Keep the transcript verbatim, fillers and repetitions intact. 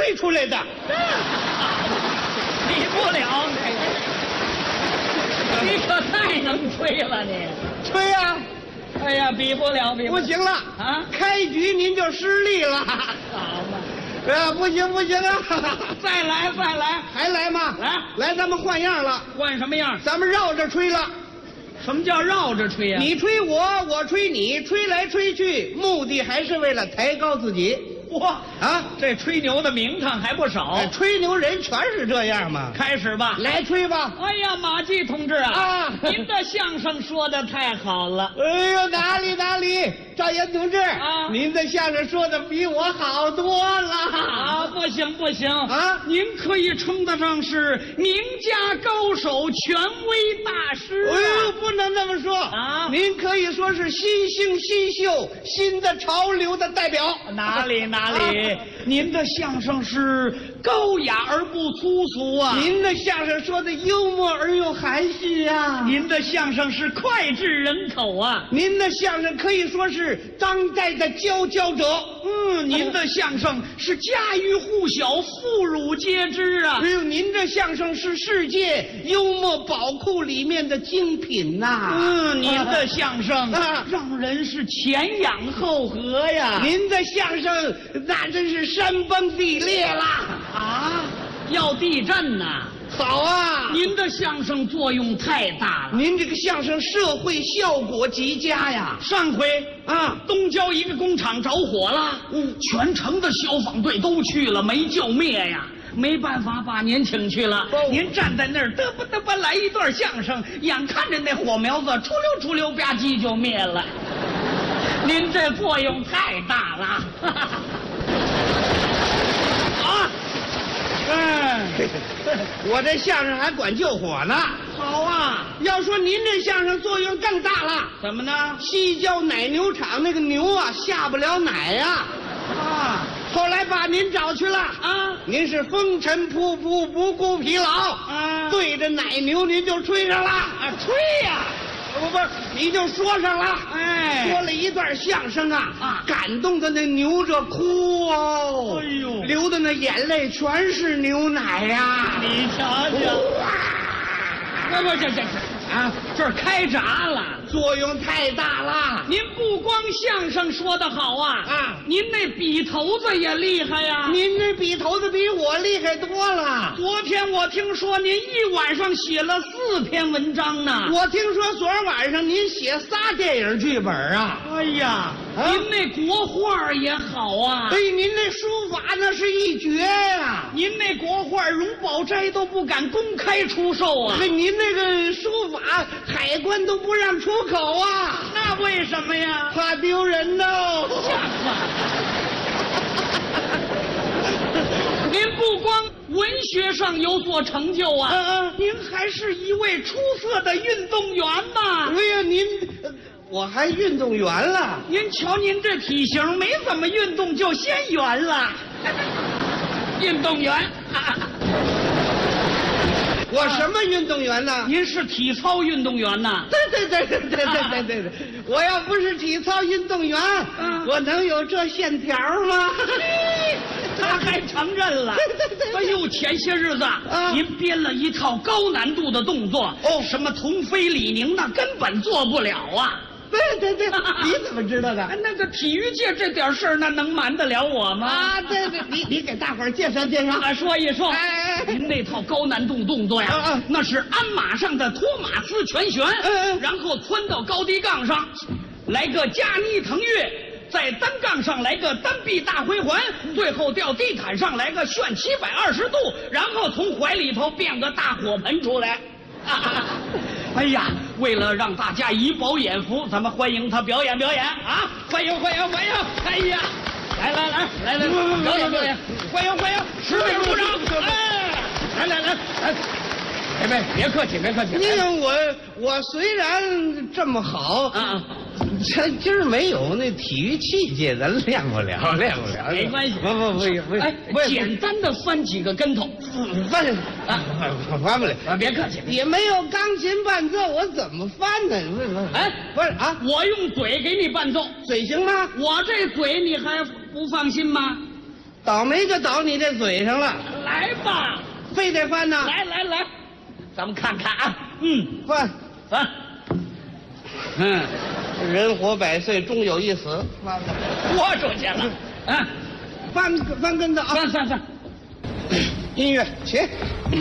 吹出来的。 比不了你，你可太能吹了你。 吹呀、啊！ 哎呀，比不了，比不了。 不行了啊！ 开局您就失利了。 好嘛。 啊，不行不行啊！ 再来再来， 还来吗？ 来来，咱们换样了。 换什么样？ 咱们绕着吹了。 什么叫绕着吹呀、啊？ 你吹我，我吹你，吹来吹去，目的还是为了抬高自己。 哇啊， 这吹牛的名堂还不少。 哎、吹牛人全是这样嘛。 开始吧， 来吹吧。 哎呀，马季同志啊， 啊您的相声说的太好了。 哎呦，哪里哪里，赵岩同志啊， 您的相声说的比我好多了。 啊，不行不行啊， 您可以称得上是名家高手、权威大师、啊。 哎呦，不能这么说啊！ 您可以说是新星新秀、新的潮流的代表。 哪里哪里，啊、您的相声是高雅而不粗俗啊！ 您的相声说的幽默而又含蓄啊！ 您的相声是脍炙人口啊！ 您的相声可以说是当代的佼佼者。 嗯，您的相声是家喻户晓、妇孺皆知啊！ 哎呦，您这相声是世界幽默宝库里面的精品呐、啊！ 嗯，您的相声啊，让人是前仰后合呀！ 您的相声那真是山崩地裂啦！ 啊，要地震呐！ 好啊， 您的相声作用太大了。 您这个相声社会效果极佳呀！ 上回啊， 东郊一个工厂着火了， 嗯， 全城的消防队都去了，没救灭呀。没办法，把您请去了。 哦、 您站在那儿，嘚吧嘚吧来一段相声，眼看着那火苗子出溜出溜吧唧就灭了。您这作用太大了。啊， 嗯，我这相声还管救火呢。 好啊， 要说您这相声作用更大了。 怎么呢？ 西郊奶牛场那个牛啊下不了奶呀、 啊。啊， 后来把您找去了啊！ 您是风尘仆仆，不顾疲劳啊， 对着奶牛您就吹上了啊，吹呀、啊！ 不不，你就说上了， 哎， 说了一段相声啊， 啊， 感动的那牛这哭哦， 哎呦， 流的那眼泪全是牛奶呀、啊！ 你瞧瞧，哇，不不，这这这啊，这儿开闸了， 作用太大了。 您不光相声说得好啊， 啊， 您那笔头子也厉害呀、啊。 您这笔头子比我厉害多了。 昨天我听说您一晚上写了四篇文章呢。 我听说昨儿晚上您写仨电影剧本啊。 哎呀，啊、您那国画也好啊。 哎，您那书法那是一绝呀、啊。 您那国画荣宝斋都不敢公开出售啊。 您那个书法海关都不让出口啊。 那为什么呀？ 怕丢人呢。 您不光文学上有所成就啊， 嗯嗯， 您还是一位出色的运动员呐。 哎呀，您，我还运动员了。 您瞧您这体型，没怎么运动就先圆了。运动员。 我什么运动员呢？ 您是体操运动员呐？ 对对对对对对对对对！我要不是体操运动员， 嗯、 我能有这线条吗？ 他还承认了。哎呦，前些日子、啊、您编了一套高难度的动作， 哦， 什么童飞李宁那根本做不了啊。 对对对，你怎么知道的？ 那个体育界这点事儿，那能瞒得了我吗？ 啊，对对，你你给大伙儿介绍介绍， 啊，说一说。 哎哎， 您那套高难度动作呀， 啊啊、 那是鞍马上的托马斯拳旋， 嗯嗯， 然后窜到高低杠上，来个加妮腾跃，在单杠上来个单臂大回环，最后掉地毯上来个旋七百二十度，然后从怀里头变个大火盆出来。哎呀，为了让大家以饱眼福，咱们欢迎他表演表演啊！欢迎欢迎欢迎！哎呀，来来来来来，表演表演，欢迎欢迎，十位鼓掌！哎，来来来来，别别别客气别客气。 因为我我虽然这么好啊， 这今儿没有那体育器械，咱练不了练不了。 没关系， 不不不不， 哎，简单的翻几个跟头， 翻啊翻不了啊！别客气， 也没有钢琴伴奏，我怎么翻呢？不是哎， 不是啊， 我用嘴给你伴奏， 嘴行吗？ 我这嘴你还不放心吗？ 倒霉就倒你这嘴上了， 来吧， 非得翻呐？ 来来来，咱们看看啊。嗯， 翻翻。嗯， 人活百岁，终有一死。翻吧， 豁出去了。啊， 翻翻跟头啊！ 翻翻翻。 音乐起。